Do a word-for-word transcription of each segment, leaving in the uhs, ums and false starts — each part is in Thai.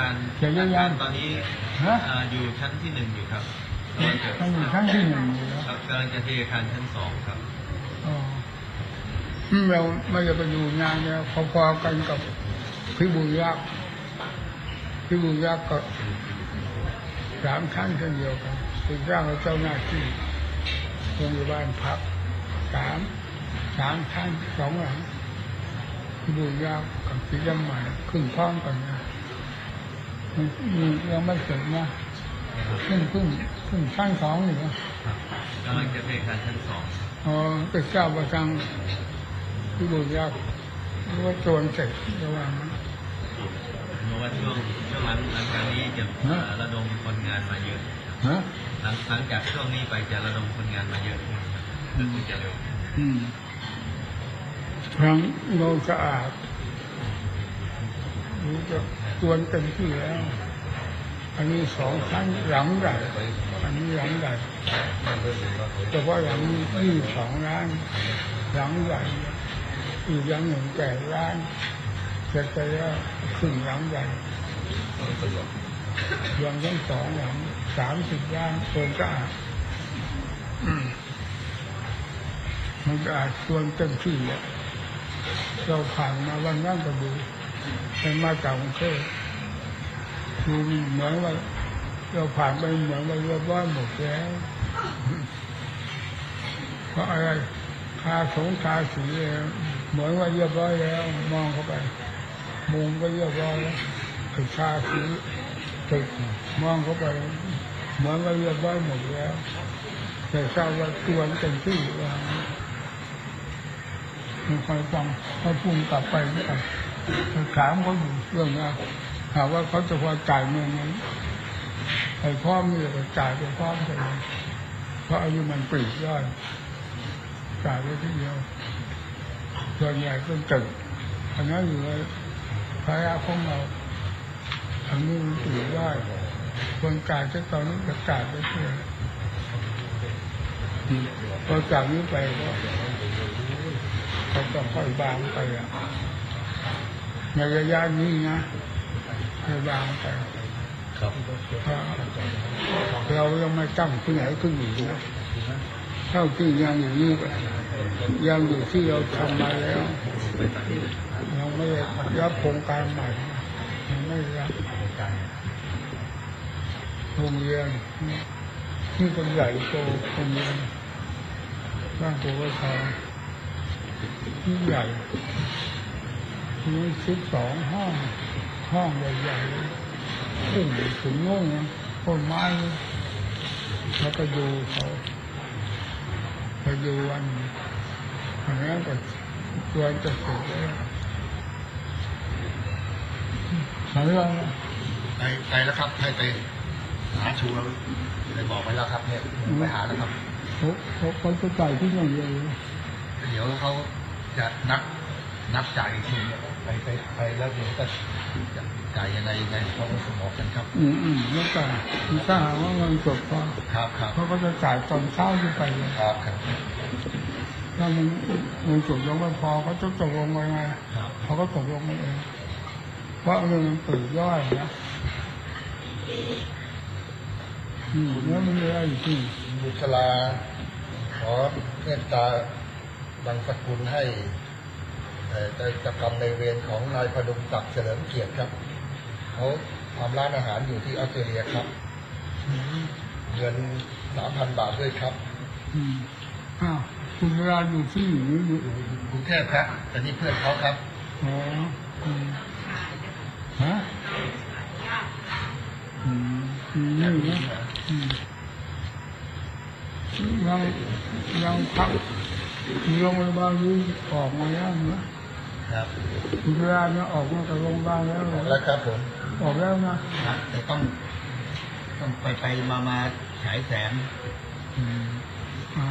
การอาการตอนนี้อยู่ชั้นที่หนึ่งอยู่ครับกำลังจะชั้นที่หนึ่งอยู่ครับกำลังจะเทอาคารชั้นสองครับอ๋อเราไม่จะไปดูงานเนี่ยพอๆกันกับพิบูลยักษ์พิบูลยักษ์ก็สามชั้นเช่นเดียวกันเป็นร่างเจ้าหน้าที่โรงพยาบาลพักสามสามชั้นสองหลังพิบูลยักษ์กับพิยำใหม่ขึ้นพร้อมกันนะมียังไม่เสร็จนะขึ้นขึ้นขึ้นชั้นสองอยู่นะกำลังจะเทอาคารชั้นสองอ๋อเป็นเจ้าประจังพิบูลยักษ์หรือว่าโจรเสร็จระหว่างนั้นเมื่อว่าช่วงช่วงหลังหลังจากนี้จะระดมคนงานมาเยอะหลังหลังจากช่วงนี้ไปจะระดมคนงานมาเยอะขึ้นจะเร็วครั้งเราสะอาดรู้จะตวนเต็มที่แล้วอันนี้สองชั้นหลังใหญ่อันนี้หลังใหญ่แต่ว่าหลังยี่สองล้านหลังใหญ่อีกหลังหนึ่งแปดล้านเสร็จไปแล้วขึ้นหลังใหญ่หลังทั้งสองหลังสามสิบล้านโครงสะอาดมันสะอาดตวนเต็มที่แล้วเราผ่านมาวันนั้นก็ดูเป็นมาจากกรุงเทพดูเหมือนว่าเราผ่านไปเหมือนว่าเรียบร้อยหมดแล้วเพราะอะไรทาสงทาสีเหมือนว่าเรียบร้อยแล้วมองเข้าไปมุงก็เรียบร้อยแล้วคือทาสีตึกมองเข้าไปเหมือนว่าเรียบร้อยหมดแล้วแต่ทราบว่าตัวมันเป็นที่ว่ามันคอยฟังเขาพุ่งกลับไปไม่ได้ถามเขาอยู่เรื่องนั้นหากว่าเขาจะพอจ่ายเงินนั้นไอ้พร้อมนี่ก็จ่ายไปพร้อมกันเพราะอายุมันปรีกย่อยจ่ายไปทีเดียวส่วนใหญ่ก็ตึกอันนั้นอยู่ในภาระของเราอันนี้มันปรีกย่อยคนจ่ายแค่ตอนนี้ก็จ่ายไปเพื่อพอจากนี้ไปก็เขาต้องค่อยบางไปอ่ะในระยะนี้นะค่อยบางไปครับเรายังไม่ตั้งที่ไหนขึ้นอยู่นะเท่าที่ยังอย่างนี้ยังอยู่ที่เราทำมาแล้วเราไม่รับโครงการใหม่ยังไม่รับโรงเรียนที่เป็นใหญ่โตโรงเรียนสร้างตัววิชาที่ใหญ่มีสิบสองห้องห้องใหญ่ๆขึ้นถึงโน่นต้นไม้แล้วก็ดูเขาไปดูวันอันนั้นก็ตัวจะเสร็จแล้วหายแล้วไปไปแล้วครับให้ไปหาชูแล้วได้บอกไปแล้วครับเนี่ยไปหาแล้วครับเขาเขาเขาจะจ่ายที่ไหนเลยเดี๋ยวเขาจะนัดนัดจ่ายอีกทีไปไปไปแล้วเดี๋ยวก็จ่ายยังไงยังไงเขาก็สมองกันครับอืมอืมแล้วจ่ายถ้าหากว่าเงินสดพอครับครับเขาก็จะจ่ายตอนเช้าขึ้นไปเลยครับครับถ้ามันเงินสดยังไม่พอเขาจะตกลงยังไงเขาก็ตกลงกันเองเพราะเงินมันปลีกย่อยนะอืมแล้วมันมีอะไรอยู่ที่บุษลาขอเมตตาบังสกุลให้แต่เจ้ากรรมในเวรของนายพดุงศักดิ์เฉลิมเกียรติครับเขาทำร้านอาหารอยู่ที่ออสเตรเลียครับเงินสามพันบาทด้วยครับอืมอ้าวคุณเวลาอยู่ที่อยู่อยู่กรุงเทพครับแต่นี่เพื่อนเขาครับอ๋ออืมฮะอืมอืมนี่นะอืมยังยังพักโรงพยาบาลนี้ออกมาแล้วนะครับคุณเวลาเนี่ยออกมาจากโรงพยาบาลแล้วแล้วครับผมออกแล้วนะแต่ต้องต้องไปไปมามาฉายแสงอืมอ่า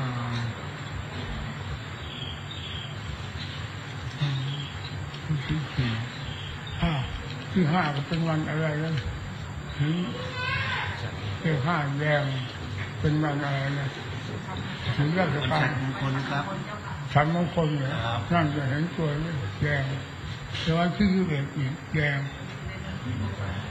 ที่สี่อ้าวที่ห้าก็เป็นวันอะไรนั่นถึงที่ห้าแดงเป็นวันอะไรนะถึงราชการมงคลครับฉันมงคลเนี่ยนั่นจะเห็นตัวแดงแต่ว่าที่ยี่สิบเอ็ดอีกแดง